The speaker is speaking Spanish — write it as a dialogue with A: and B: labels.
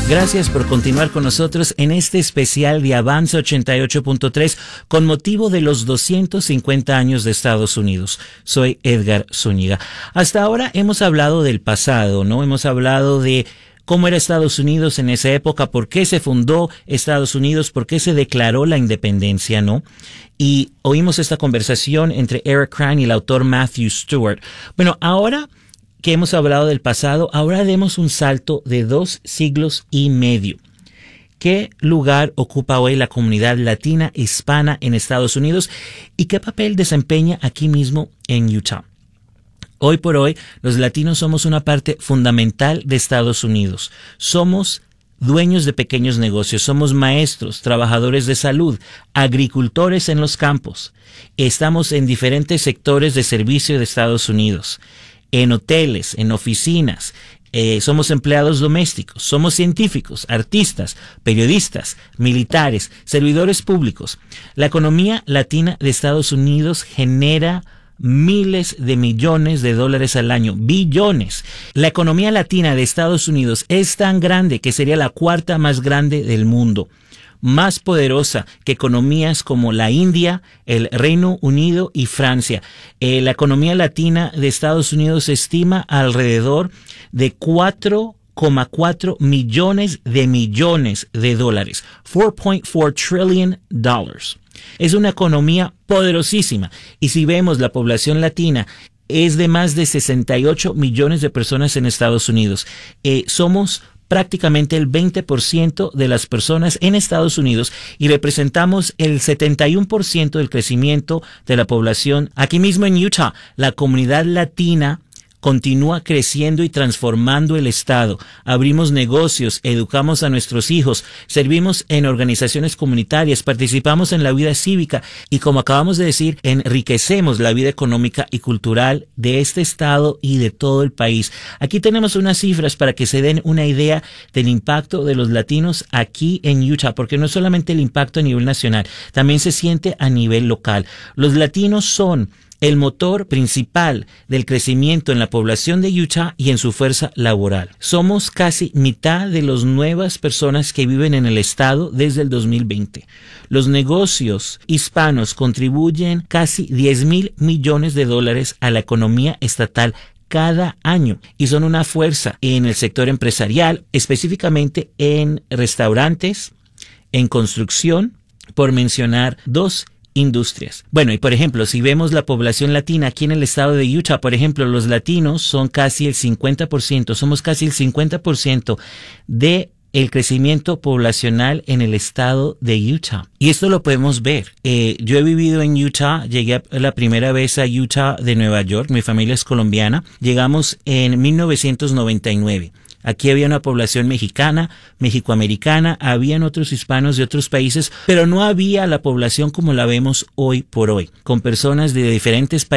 A: Gracias por continuar con nosotros en este especial de Avance 88.3 con motivo de los 250 años de Estados Unidos. Soy Edgar Zúñiga. Hasta ahora hemos hablado del pasado, ¿no? Hemos hablado de cómo era Estados Unidos en esa época, por qué se fundó Estados Unidos, por qué se declaró la independencia, ¿no? Y oímos esta conversación entre Eric Kraan y el autor Matthew Stewart. Bueno, ahora que hemos hablado del pasado, ahora demos un salto de 2 siglos y medio. ¿Qué lugar ocupa hoy la comunidad latina hispana en Estados Unidos y qué papel desempeña aquí mismo en Utah? Hoy por hoy, los latinos somos una parte fundamental de Estados Unidos. Somos dueños de pequeños negocios, somos maestros, trabajadores de salud, agricultores en los campos. Estamos en diferentes sectores de servicio de Estados Unidos, en hoteles, en oficinas, somos empleados domésticos, somos científicos, artistas, periodistas, militares, servidores públicos. La economía latina de Estados Unidos genera miles de millones de dólares al año, billones. La economía latina de Estados Unidos es tan grande que sería la 4ª más grande del mundo, más poderosa que economías como la India, el Reino Unido y Francia. La economía latina de Estados Unidos se estima alrededor de 4,4 millones de dólares, $4.4 trillion. Es una economía poderosísima. Y si vemos la población latina, es de más de 68 millones de personas en Estados Unidos. Somos prácticamente el 20% de las personas en Estados Unidos y representamos el 71% del crecimiento de la población. Aquí mismo en Utah, la comunidad latina continúa creciendo y transformando el estado. Abrimos negocios, educamos a nuestros hijos, servimos en organizaciones comunitarias, participamos en la vida cívica y, como acabamos de decir, enriquecemos la vida económica y cultural de este estado y de todo el país. Aquí tenemos unas cifras para que se den una idea del impacto de los latinos aquí en Utah, porque no es solamente el impacto a nivel nacional, también se siente a nivel local. Los latinos son el motor principal del crecimiento en la población de Utah y en su fuerza laboral. Somos casi mitad de las nuevas personas que viven en el estado desde el 2020. Los negocios hispanos contribuyen casi 10,000 millones de dólares a la economía estatal cada año y son una fuerza en el sector empresarial, específicamente en restaurantes, en construcción, por mencionar 2 industrias. Bueno, y por ejemplo, si vemos la población latina aquí en el estado de Utah, por ejemplo, los latinos son casi el 50%, somos casi el 50% de el crecimiento poblacional en el estado de Utah. Y esto lo podemos ver. Yo he vivido en Utah, llegué la primera vez a Utah de Nueva York, mi familia es colombiana, llegamos en 1999. Aquí había una población mexicana, mexicoamericana, habían otros hispanos de otros países, pero no había la población como la vemos hoy por hoy, con personas de diferentes países